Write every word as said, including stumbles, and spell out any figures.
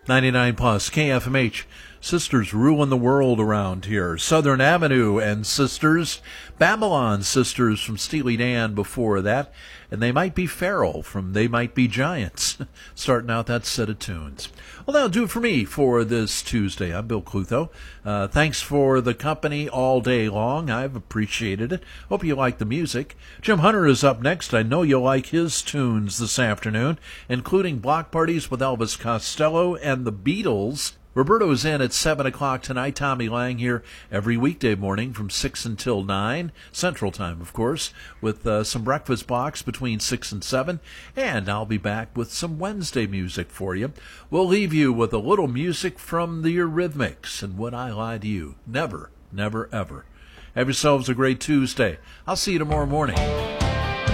ninety-nine plus K F M H. Sisters ruin the world around here. Southern Avenue and Sisters. Babylon Sisters from Steely Dan before that. And They Might Be Feral from They Might Be Giants. Starting out that set of tunes. Well, that'll do it for me for this Tuesday. I'm Bill Clutho. Uh, thanks for the company all day long. I've appreciated it. Hope you like the music. Jim Hunter is up next. I know you'll like his tunes this afternoon, including Block Parties with Elvis Costello and the Beatles. Roberto's in at seven o'clock tonight. Tommy Lang here every weekday morning from six until nine, Central Time, of course, with uh, some breakfast blocks between six and seven. And I'll be back with some Wednesday music for you. We'll leave you with a little music from the Eurythmics. And Would I Lie to You? Never, never, ever. Have yourselves a great Tuesday. I'll see you tomorrow morning.